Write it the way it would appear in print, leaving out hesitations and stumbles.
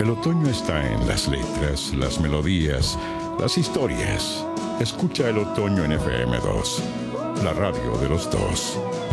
El otoño está en las letras, las melodías, las historias. Escucha el otoño en FM2, la radio de los dos.